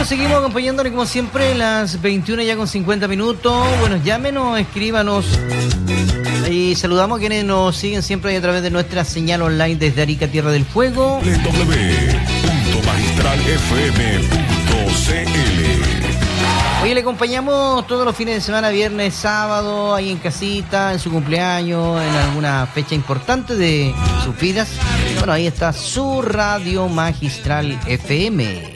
Bueno, seguimos acompañándole como siempre, las 21 ya con 50 minutos. Bueno, llámenos, escríbanos. Y saludamos a quienes nos siguen siempre ahí a través de nuestra señal online desde Arica, Tierra del Fuego. www.magistralfm.cl. Hoy le acompañamos todos los fines de semana, viernes, sábado, ahí en casita, en su cumpleaños, en alguna fecha importante de sus vidas. Bueno, ahí está su radio Magistral FM.